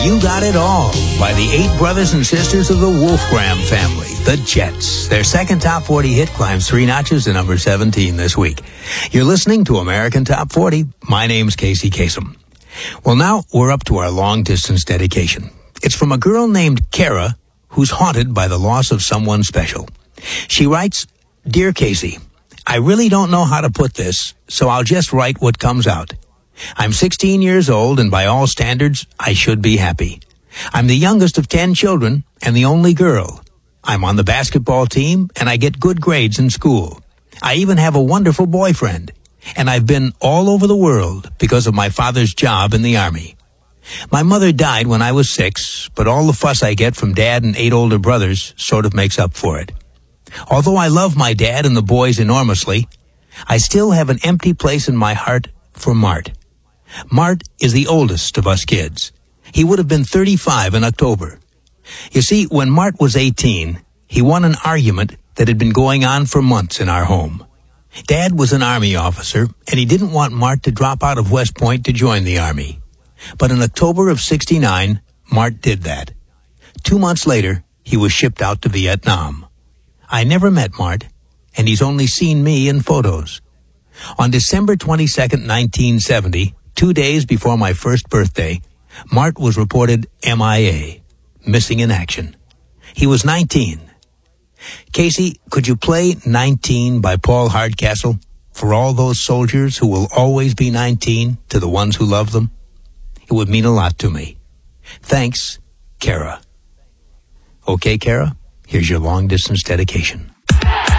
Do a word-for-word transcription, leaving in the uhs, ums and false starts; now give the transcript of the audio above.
You Got It All by the eight brothers and sisters of the Wolfgram family, the Jets. Their second Top forty hit climbs three notches to number seventeen this week. You're listening to American Top forty. My name's Casey Kasem. Well, now we're up to our long-distance dedication. It's from a girl named Kara, who's haunted by the loss of someone special. She writes, Dear Casey, I really don't know how to put this, so I'll just write what comes out. I'm sixteen years old, and by all standards, I should be happy. I'm the youngest of ten children and the only girl. I'm on the basketball team, and I get good grades in school. I even have a wonderful boyfriend, and I've been all over the world because of my father's job in the Army. My mother died when I was six, but all the fuss I get from Dad and eight older brothers sort of makes up for it. Although I love my dad and the boys enormously, I still have an empty place in my heart for Mart. Mart is the oldest of us kids. He would have been thirty-five in October. You see, when Mart was eighteen, he won an argument that had been going on for months in our home. Dad was an Army officer, and he didn't want Mart to drop out of West Point to join the Army. But in October of sixty-nine, Mart did that. Two months later, he was shipped out to Vietnam. I never met Mart, and he's only seen me in photos. On December twenty-second, nineteen seventy, two days before my first birthday, Mart was reported M I A, missing in action. He was nineteen. Casey, could you play nineteen by Paul Hardcastle for all those soldiers who will always be nineteen to the ones who love them? It would mean a lot to me. Thanks, Kara. Okay, Kara, here's your long-distance dedication.